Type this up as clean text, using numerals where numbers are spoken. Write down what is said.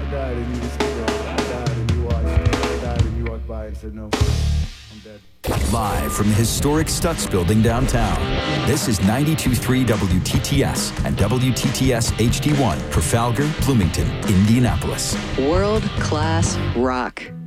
died and you just, I died and you watched. I died and you walked by and said, no, I'm dead. Live from the historic Stutz Building downtown, this is 92.3 WTTS and WTTS HD1 Trafalgar, Bloomington, Indianapolis. World-class rock.